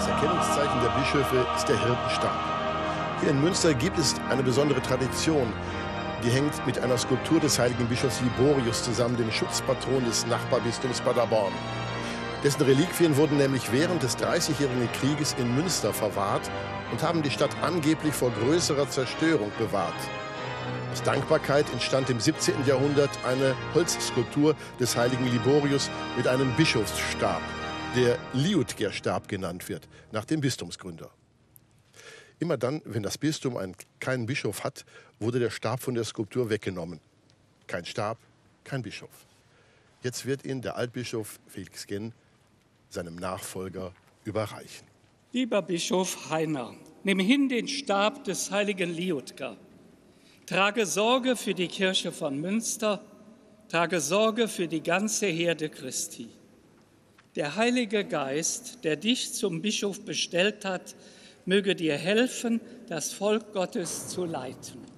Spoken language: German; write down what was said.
Das Erkennungszeichen der Bischöfe ist der Hirtenstab. Hier in Münster gibt es eine besondere Tradition. Die hängt mit einer Skulptur des heiligen Bischofs Liborius zusammen, dem Schutzpatron des Nachbarbistums Paderborn. Dessen Reliquien wurden nämlich während des Dreißigjährigen Krieges in Münster verwahrt und haben die Stadt angeblich vor größerer Zerstörung bewahrt. Aus Dankbarkeit entstand im 17. Jahrhundert eine Holzskulptur des heiligen Liborius mit einem Bischofsstab, der Liudger-Stab genannt wird, nach dem Bistumsgründer. Immer dann, wenn das Bistum keinen Bischof hat, wurde der Stab von der Skulptur weggenommen. Kein Stab, kein Bischof. Jetzt wird ihn der Altbischof Felix Genn seinem Nachfolger überreichen. Lieber Bischof Heiner, nimm hin den Stab des heiligen Liudger. Trage Sorge für die Kirche von Münster, trage Sorge für die ganze Herde Christi. Der Heilige Geist, der dich zum Bischof bestellt hat, möge dir helfen, das Volk Gottes zu leiten.